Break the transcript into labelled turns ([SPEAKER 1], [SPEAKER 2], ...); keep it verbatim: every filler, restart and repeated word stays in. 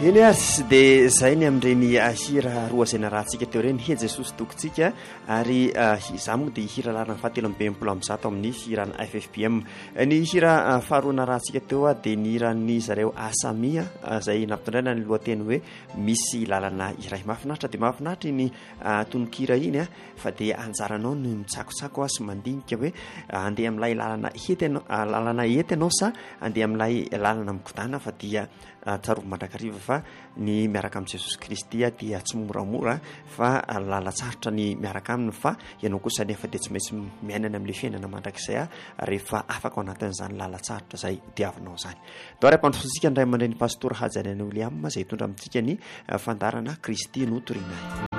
[SPEAKER 1] eny asy dia izay ny amin'ireny hira roa izay narahantsika teo ireny he jesosy tokontsika ary izaho moa dia hira lalana fahatelo amby mpolo amby zato amin'ny hirana F F B M. Ny hira faharoa narahantsika teo a dia ny hiran'ny zareo Asamia izay nampitondraina ny lohateny hoe misy lalana iray. Mahafinaritra dia mahafinaritra ny tononkira iny a fa dia anjaranao ny mitsakotsako sy mandinika hoe andeha amin'ilay lalana hety ianao lalana hety ianao sa andeha amin'ilay lalana mikodana fa dia tsarovo mandrakariva fa ny miaraka amin'ny Jesosy Kristy dia tsy moramora fa lalatsarotra ny miaraka aminy fa ianao kosa nefa dia tsy maintsy miainana amin'ilay fiainana mandrakizay a rehefa afaka ao anatin'izany lalatsarotra izay diavinao izany. Doary ampandrosotsika ny ray aman-dreny pastora Hajanana William izay hitondra amintsika ny fandarana Kristy no toriana.